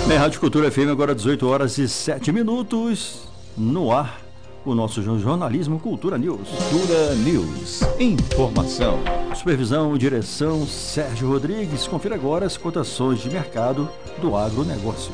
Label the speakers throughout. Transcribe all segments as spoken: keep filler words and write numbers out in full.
Speaker 1: Bem, Rádio Cultura F M, agora dezoito horas e sete minutos, no ar, o nosso jornalismo Cultura News.
Speaker 2: Cultura News. Informação.
Speaker 1: Supervisão e direção, Sérgio Rodrigues. Confira agora as cotações de mercado do agronegócio.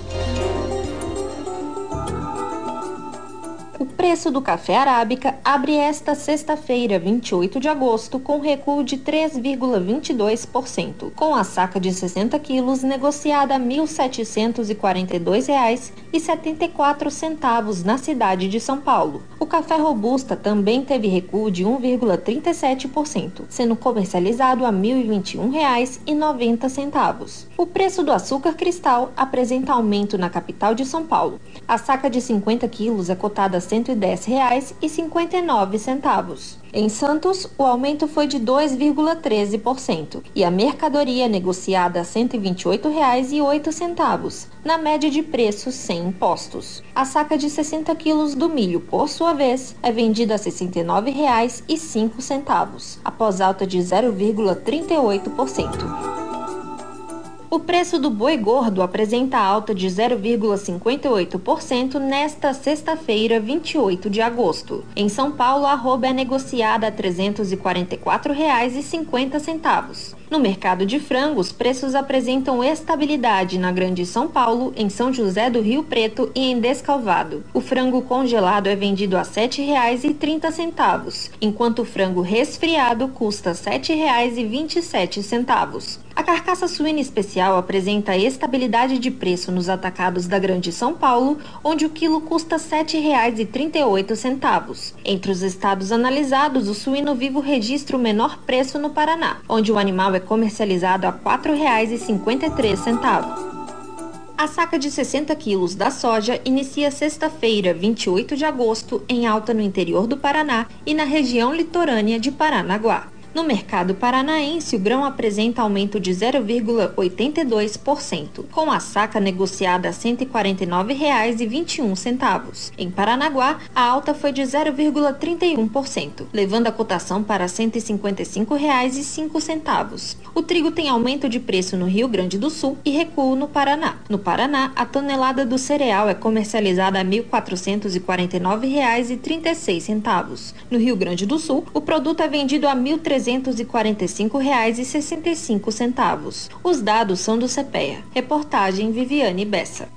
Speaker 3: O preço do café arábica abre esta sexta-feira, vinte e oito de agosto, com recuo de três vírgula vinte e dois por cento, com a saca de sessenta quilos negociada a mil setecentos e quarenta e dois reais e setenta e quatro centavos na cidade de São Paulo. O café robusta também teve recuo de um vírgula trinta e sete por cento, sendo comercializado a mil e vinte e um reais e noventa centavos. O preço do açúcar cristal apresenta aumento na capital de São Paulo. A saca de cinquenta quilos é cotada a cento e dez reais e cinquenta e nove centavos. Em Santos, o aumento foi de dois vírgula treze por cento e a mercadoria negociada a cento e vinte e oito reais e oito centavos, na média de preços sem impostos. A saca de sessenta quilos do milho, por sua vez, é vendida a sessenta e nove reais e cinco centavos, após alta de zero vírgula trinta e oito por cento. O preço do boi gordo apresenta alta de zero vírgula cinquenta e oito por cento nesta sexta-feira, vinte e oito de agosto. Em São Paulo, a arroba é negociada a trezentos e quarenta e quatro reais e cinquenta centavos. No mercado de frango, os preços apresentam estabilidade na Grande São Paulo, em São José do Rio Preto e em Descalvado. O frango congelado é vendido a sete reais e trinta centavos, enquanto o frango resfriado custa sete reais e vinte e sete centavos. A carcaça suína especial apresenta estabilidade de preço nos atacados da Grande São Paulo, onde o quilo custa sete reais e trinta e oito centavos. Entre os estados analisados, o suíno vivo registra o menor preço no Paraná, onde o animal é comercializado a quatro reais e cinquenta e três centavos. A saca de sessenta quilos da soja inicia sexta-feira, vinte e oito de agosto, em alta no interior do Paraná e na região litorânea de Paranaguá. No mercado paranaense, o grão apresenta aumento de zero vírgula oitenta e dois por cento, com a saca negociada a cento e quarenta e nove reais e vinte e um centavos. Em Paranaguá, a alta foi de zero vírgula trinta e um por cento, levando a cotação para cento e cinquenta e cinco reais e cinco centavos. O trigo tem aumento de preço no Rio Grande do Sul e recuo no Paraná. No Paraná, a tonelada do cereal é comercializada a mil quatrocentos e quarenta e nove reais e trinta e seis centavos. No Rio Grande do Sul, o produto é vendido a mil trezentos e quarenta e cinco reais e sessenta e cinco centavos. Os dados são do CEPEA. Reportagem Viviane Bessa.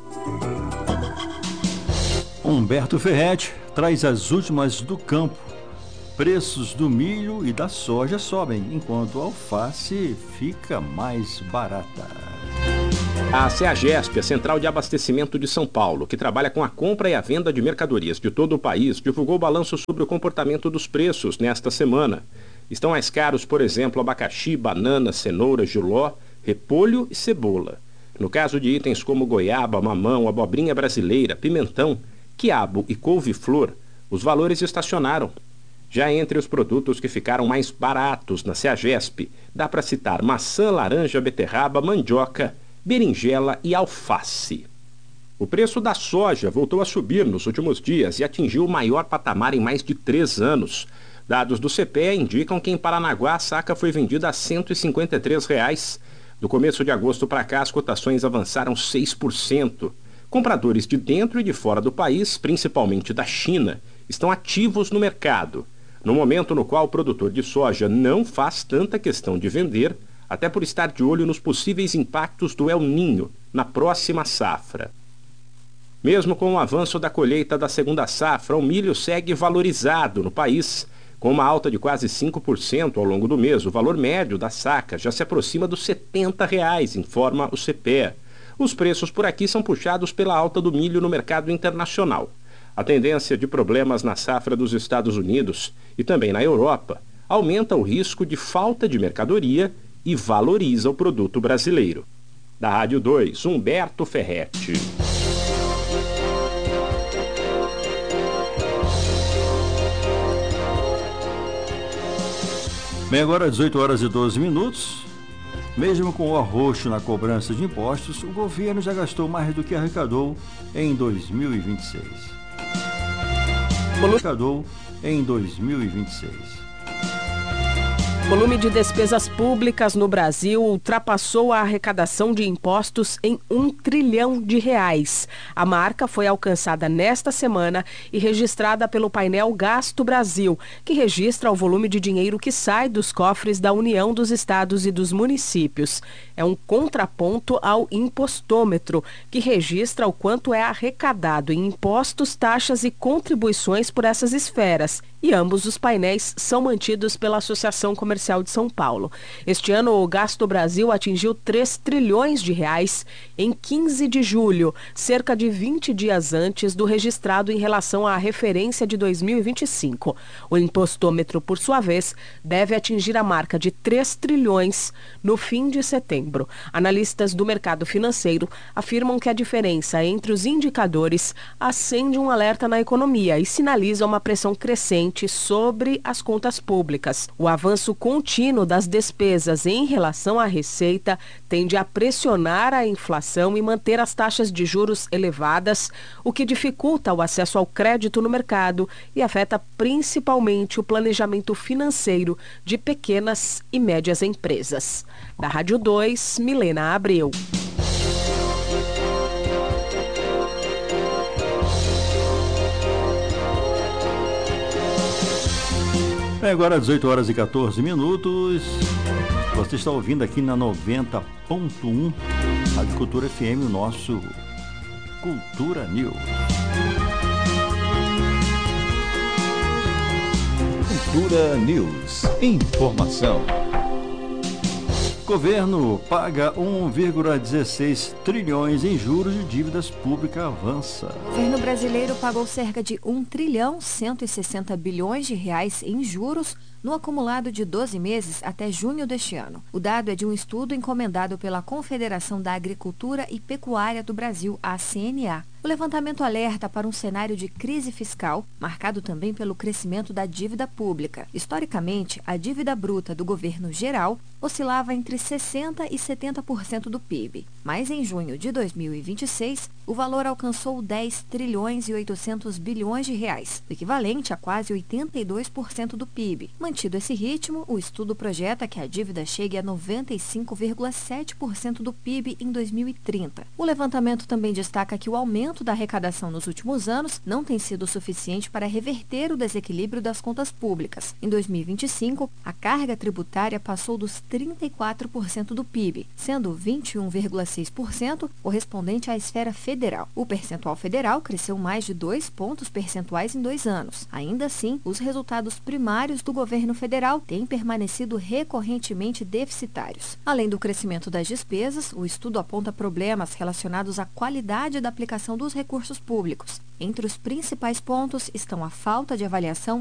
Speaker 1: Humberto Ferretti traz as últimas do campo. Preços do milho e da soja sobem, enquanto a alface fica mais barata.
Speaker 4: A CEAGESP, a Central de Abastecimento de São Paulo, que trabalha com a compra e a venda de mercadorias de todo o país, divulgou o balanço sobre o comportamento dos preços nesta semana. Estão mais caros, por exemplo, abacaxi, banana, cenoura, jiló, repolho e cebola. No caso de itens como goiaba, mamão, abobrinha brasileira, pimentão, quiabo e couve-flor, os valores estacionaram. Já entre os produtos que ficaram mais baratos na CEAGESP, dá para citar maçã, laranja, beterraba, mandioca, berinjela e alface. O preço da soja voltou a subir nos últimos dias e atingiu o maior patamar em mais de três anos. Dados do CEPEA indicam que em Paranaguá a saca foi vendida a cento e cinquenta e três reais. Do começo de agosto para cá, as cotações avançaram seis por cento. Compradores de dentro e de fora do país, principalmente da China, estão ativos no mercado, no momento no qual o produtor de soja não faz tanta questão de vender, até por estar de olho nos possíveis impactos do El Niño na próxima safra. Mesmo com o avanço da colheita da segunda safra, o milho segue valorizado no país. Com uma alta de quase cinco por cento ao longo do mês, o valor médio da saca já se aproxima dos setenta reais, informa o CEPEA. Os preços por aqui são puxados pela alta do milho no mercado internacional. A tendência de problemas na safra dos Estados Unidos e também na Europa aumenta o risco de falta de mercadoria e valoriza o produto brasileiro. Da Rádio dois, Humberto Ferretti.
Speaker 1: Bem, agora dezoito horas e doze minutos. Mesmo com o arroxo na cobrança de impostos, o governo já gastou mais do que arrecadou em dois mil e vinte e seis. Arrecadou em dois mil e vinte e seis.
Speaker 5: O volume de despesas públicas no Brasil ultrapassou a arrecadação de impostos em um trilhão de reais. A marca foi alcançada nesta semana e registrada pelo painel Gasto Brasil, que registra o volume de dinheiro que sai dos cofres da União, dos estados e dos municípios. É um contraponto ao impostômetro, que registra o quanto é arrecadado em impostos, taxas e contribuições por essas esferas. E ambos os painéis são mantidos pela Associação Comercial de São Paulo. Este ano, o Gasto Brasil atingiu três trilhões de reais em quinze de julho, cerca de vinte dias antes do registrado em relação à referência de dois mil e vinte e cinco. O impostômetro, por sua vez, deve atingir a marca de três trilhões no fim de setembro. Analistas do mercado financeiro afirmam que a diferença entre os indicadores acende um alerta na economia e sinaliza uma pressão crescente sobre as contas públicas. O avanço contínuo das despesas em relação à receita tende a pressionar a inflação e manter as taxas de juros elevadas, o que dificulta o acesso ao crédito no mercado e afeta principalmente o planejamento financeiro de pequenas e médias empresas. Da Rádio dois, Milena Abreu.
Speaker 1: É agora dezoito horas e quatorze minutos. Você está ouvindo aqui na noventa ponto um, Rádio Cultura F M, o nosso Cultura News.
Speaker 2: Cultura News. Informação.
Speaker 1: Governo paga um vírgula dezesseis trilhões em juros de dívidas públicas avança.
Speaker 6: O governo brasileiro pagou cerca de um trilhão cento e sessenta bilhões de reais em juros no acumulado de doze meses até junho deste ano. O dado é de um estudo encomendado pela Confederação da Agricultura e Pecuária do Brasil, a C N A. O levantamento alerta para um cenário de crise fiscal, marcado também pelo crescimento da dívida pública. Historicamente, a dívida bruta do governo geral oscilava entre sessenta por cento e setenta por cento do P I B. Mas em junho de dois mil e vinte e seis, o valor alcançou dez trilhões e oitocentos bilhões de reais, o equivalente a quase oitenta e dois por cento do P I B. Mantido esse ritmo, o estudo projeta que a dívida chegue a noventa e cinco vírgula sete por cento do P I B em dois mil e trinta. O levantamento também destaca que o aumento da arrecadação nos últimos anos não tem sido suficiente para reverter o desequilíbrio das contas públicas. Em dois mil e vinte e cinco, a carga tributária passou dos trinta e quatro por cento do P I B, sendo vinte e um vírgula seis por cento correspondente à esfera federal. O percentual federal cresceu mais de dois pontos percentuais em dois anos. Ainda assim, os resultados primários do governo federal têm permanecido recorrentemente deficitários. Além do crescimento das despesas, o estudo aponta problemas relacionados à qualidade da aplicação dos recursos públicos. Entre os principais pontos estão a falta de avaliação